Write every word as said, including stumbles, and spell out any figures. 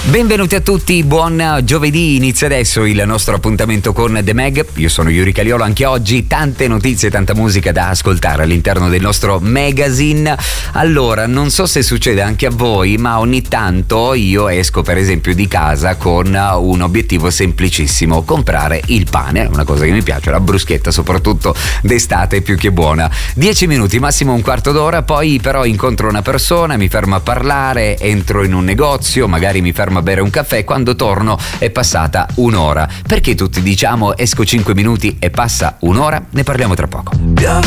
Benvenuti a tutti, buon giovedì, inizia adesso il nostro appuntamento con The Mag. Io sono Yuri Caliolo, anche oggi tante notizie, tanta musica da ascoltare all'interno del nostro magazine. Allora, non so se succede anche a voi, ma ogni tanto io esco per esempio di casa con un obiettivo semplicissimo: comprare il pane, una cosa che mi piace, la bruschetta, soprattutto d'estate, più che buona. Dieci minuti, massimo un quarto d'ora, poi però incontro una persona, mi fermo a parlare, entro in un negozio, magari mi fermo a bere un caffè, quando torno è passata un'ora. Perché tutti diciamo esco cinque minuti e passa un'ora? Ne parliamo tra poco. Piove